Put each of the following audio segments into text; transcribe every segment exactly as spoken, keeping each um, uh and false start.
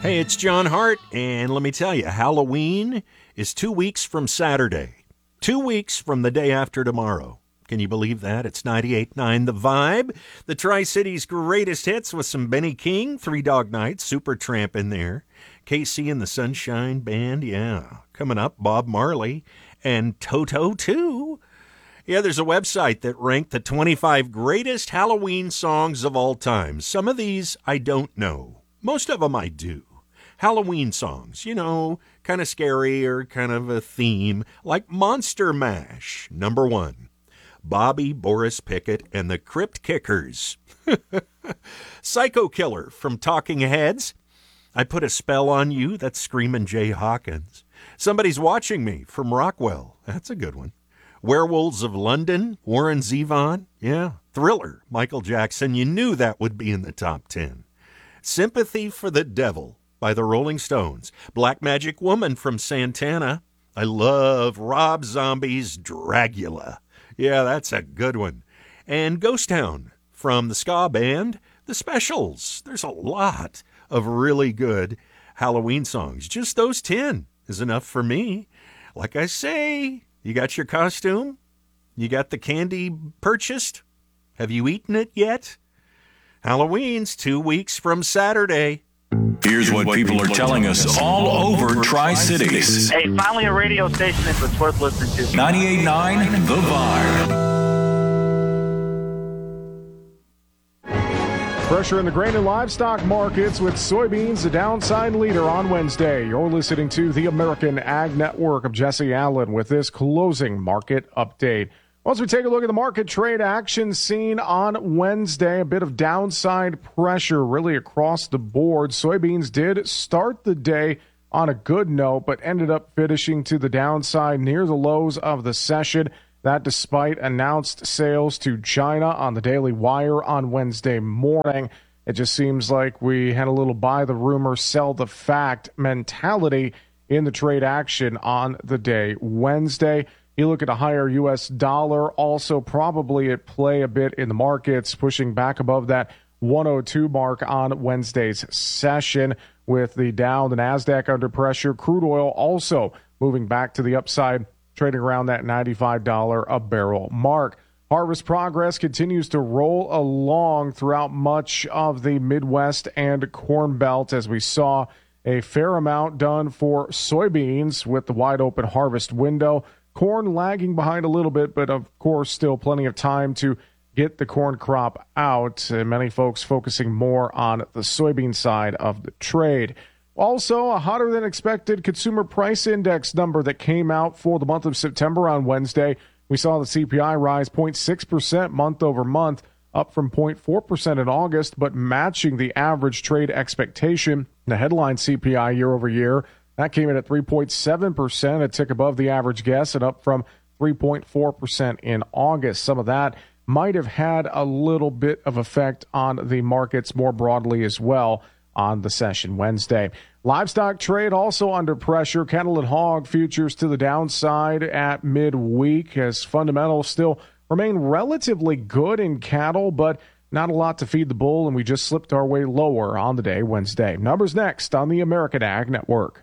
Hey, it's John Hart, and let me tell you, Halloween is two weeks from Saturday. Two weeks from the day after tomorrow. Can you believe that? It's ninety-eight point nine The Vibe, the Tri-City's greatest hits with some Benny King, Three Dog Night, Supertramp in there, K C and the Sunshine Band, yeah. Coming up, Bob Marley, and Toto too. Yeah, there's a website that ranked the twenty-five greatest Halloween songs of all time. Some of these I don't know. Most of them I do. Halloween songs, you know, kind of scary or kind of a theme, like Monster Mash, number one. Bobby Boris Pickett and the Crypt Kickers. Psycho Killer from Talking Heads. I Put a Spell on You, that's Screamin' Jay Hawkins. Somebody's Watching Me from Rockwell, that's a good one. Werewolves of London, Warren Zevon. Yeah, Thriller, Michael Jackson. You knew that would be in the top ten. Sympathy for the Devil by the Rolling Stones. Black Magic Woman from Santana. I love Rob Zombie's Dragula. Yeah, that's a good one. And Ghost Town from the ska band The Specials. There's a lot of really good Halloween songs. Just those ten is enough for me. Like I say, you got your costume? You got the candy purchased? Have you eaten it yet? Halloween's two weeks from Saturday. Here's what people are telling us all over Tri-Cities. Hey, finally a radio station that's worth listening to. ninety-eight point nine The Vibe. Pressure in the grain and livestock markets with soybeans the downside leader on Wednesday. You're listening to the American Ag Network. of Jesse Allen with this closing market update. Once we take a look at the market trade action seen on Wednesday, a bit of downside pressure really across the board. Soybeans did start the day on a good note, but ended up finishing to the downside near the lows of the session. That despite announced sales to China on the Daily Wire on Wednesday morning. It just seems like we had a little buy the rumor, sell the fact mentality in the trade action on the day Wednesday. You look at a higher U S dollar, also probably at play a bit in the markets, pushing back above that one oh two mark on Wednesday's session with the Dow, the NASDAQ under pressure. Crude oil also moving back to the upside, trading around that ninety-five dollars a barrel mark. Harvest progress continues to roll along throughout much of the Midwest and Corn Belt as we saw a fair amount done for soybeans with the wide open harvest window. Corn lagging behind a little bit, but of course still plenty of time to get the corn crop out. And many folks focusing more on the soybean side of the trade. Also, a hotter than expected consumer price index number that came out for the month of September on Wednesday. We saw the C P I rise zero point six percent month over month, up from zero point four percent in August, but matching the average trade expectation. The headline C P I year over year, that came in at three point seven percent, a tick above the average guess and up from three point four percent in August. Some of that might have had a little bit of effect on the markets more broadly as well on the session Wednesday. Livestock trade also under pressure. Cattle and hog futures to the downside at midweek as fundamentals still remain relatively good in cattle, but not a lot to feed the bull, and we just slipped our way lower on the day Wednesday. Numbers next on the American Ag Network.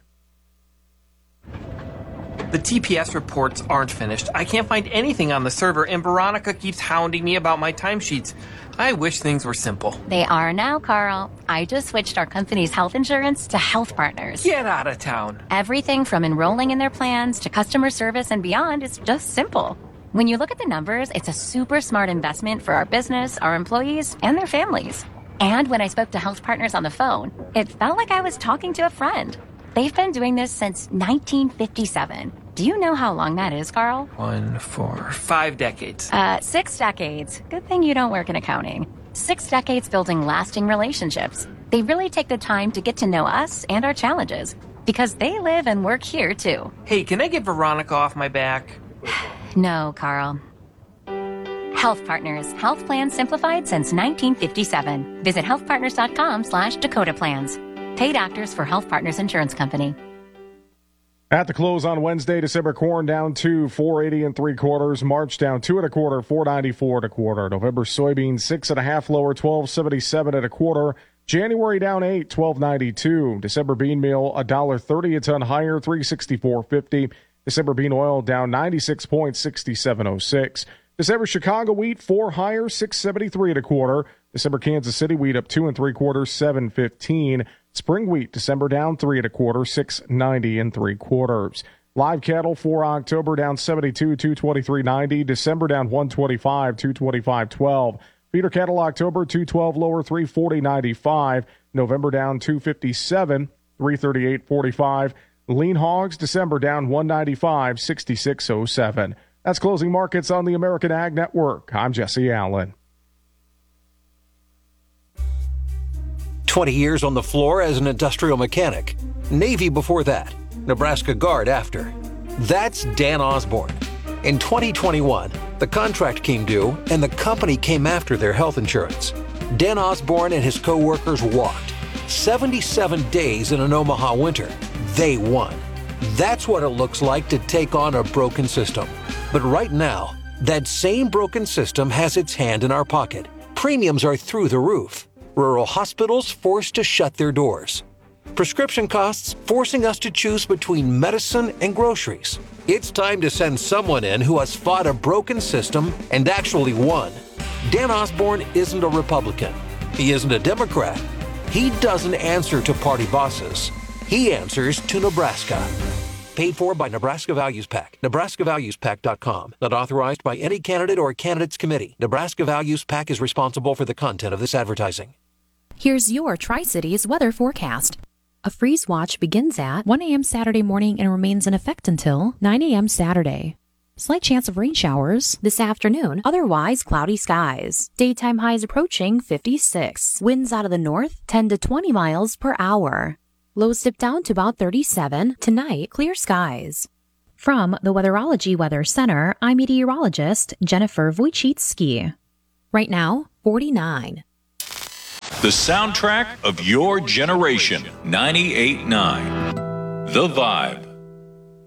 The T P S reports aren't finished. I can't find anything on the server, and Veronica keeps hounding me about my timesheets. I wish things were simple. They are now, Carl. I just switched our company's health insurance to Health Partners. Get out of town. Everything from enrolling in their plans to customer service and beyond is just simple. When you look at the numbers, it's a super smart investment for our business, our employees, and their families. And when I spoke to Health Partners on the phone, it felt like I was talking to a friend. They've been doing this since nineteen fifty-seven. Do you know how long that is, Carl? One, four, five decades. Uh, six decades. Good thing you don't work in accounting. Six decades building lasting relationships. They really take the time to get to know us and our challenges because they live and work here, too. Hey, can I get Veronica off my back? No, Carl. Health Partners. Health plans simplified since nineteen fifty-seven. Visit healthpartners.com slash Dakota plans. Paid actors for Health Partners Insurance Company. At the close on Wednesday, December corn down to four eighty and three quarters. March down two and a quarter, four ninety-four and a quarter. November soybeans six and a half lower, twelve seventy-seven and a quarter. January down eight, twelve ninety-two. December bean meal one dollar thirty a ton higher, three sixty-four fifty. December bean oil down ninety-six points, sixty-seven oh six. December Chicago wheat four higher, six seventy-three and a quarter. December Kansas City wheat up two and three quarters, seven fifteen. Spring wheat December down three and a quarter, six ninety and three quarters. Live cattle for October down seventy-two, two twenty-three ninety. December down one twenty-five, two twenty-five twelve. Feeder cattle October two twelve lower, three forty ninety-five. November down two fifty-seven, three thirty-eight forty-five. Lean hogs December down one ninety-five, sixty-six oh seven. That's closing markets on the American Ag Network. I'm Jesse Allen. twenty years on the floor as an industrial mechanic. Navy before that. Nebraska Guard after. That's Dan Osborne. In twenty twenty-one, the contract came due and the company came after their health insurance. Dan Osborne and his co-workers walked. seventy-seven days in an Omaha winter. They won. That's what it looks like to take on a broken system. But right now, that same broken system has its hand in our pocket. Premiums are through the roof. Rural hospitals forced to shut their doors. Prescription costs forcing us to choose between medicine and groceries. It's time to send someone in who has fought a broken system and actually won. Dan Osborne isn't a Republican. He isn't a Democrat. He doesn't answer to party bosses. He answers to Nebraska. Paid for by Nebraska Values PAC. Nebraska Values Pac dot com. Not authorized by any candidate or candidates committee. Nebraska Values PAC is responsible for the content of this advertising. Here's your Tri-Cities weather forecast. A freeze watch begins at one a.m. Saturday morning and remains in effect until nine a.m. Saturday. Slight chance of rain showers this afternoon, otherwise cloudy skies. Daytime highs approaching fifty-six. Winds out of the north, ten to twenty miles per hour. Lows dip down to about thirty-seven. Tonight, clear skies. From the Weatherology Weather Center, I'm meteorologist Jennifer Wojcicki. Right now, forty-nine. The soundtrack of your generation. ninety-eight point nine. The Vibe.